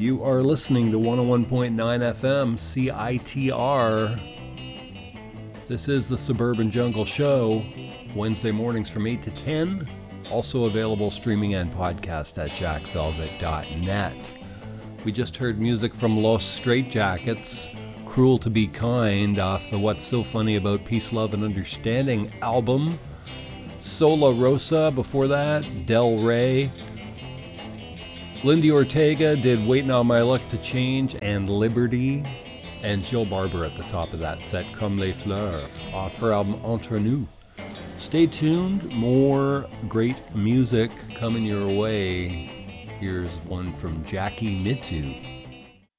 You are listening to 101.9 FM CITR. This is the Suburban Jungle Show, Wednesday mornings from 8 to 10. Also available streaming and podcast at jackvelvet.net. We just heard music from Los Straitjackets, Cruel to Be Kind, off the What's So Funny About Peace, Love, and Understanding album. Sola Rosa before that, Del Rey. Lindy Ortega did Waiting on My Luck to Change and Liberty. And Jill Barber at the top of that set, Comme les Fleurs, off her album Entre Nous. Stay tuned, more great music coming your way. Here's one from Jackie Mittoo.